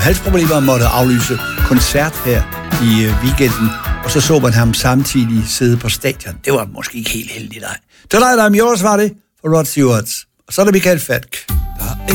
halsproblemer måtte aflyse koncert her i weekenden, og så man ham samtidig sidde på stadion. Det var måske ikke helt heldigt, nej. Det var dig, der var det, for Rod Stewart. Og så er der Michael Falk.